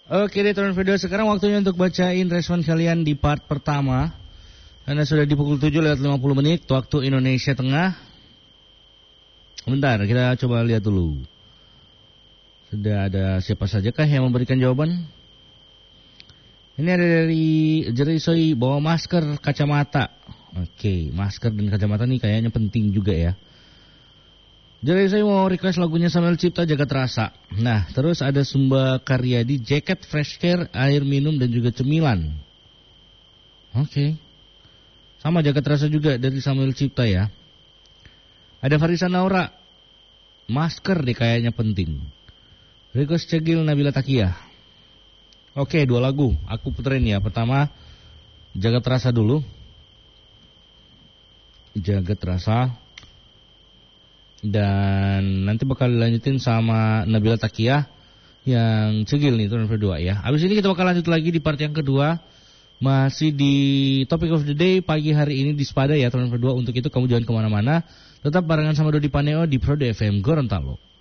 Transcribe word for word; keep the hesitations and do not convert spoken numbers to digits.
Oke deh teman video, sekarang waktunya untuk bacain respon kalian di part pertama. Karena sudah di pukul tujuh lewat lima puluh menit waktu Indonesia Tengah. Bentar, kita coba lihat dulu. Sudah ada siapa saja kah yang memberikan jawaban? Ini ada dari Jerisoi, bawa masker, kacamata. Oke, masker dan kacamata nih kayaknya penting juga ya. Jadi saya mau request lagunya Samuel Cipta, Jagat Rasa. Nah, terus ada Sumba Karyadi, jaket, fresh care, air minum dan juga cemilan. Oke. Sama Jagat Rasa juga dari Samuel Cipta ya. Ada Farisa Naura, masker deh kayaknya penting. Request Cegil Nabila Takiyah. Oke, dua lagu. Aku puterin ya. Pertama, Jagat Rasa dulu. Jagat Rasa. Dan nanti bakal dilanjutin sama Nabila Takiyah yang Cegil nih, turun berdua ya. Habis ini kita bakal lanjut lagi di part yang kedua. Masih di Topic of the Day pagi hari ini di Spada ya, turun berdua. Untuk itu kamu jangan kemana-mana. Tetap barengan sama Dodi Paneo di Prode F M Gorontalo.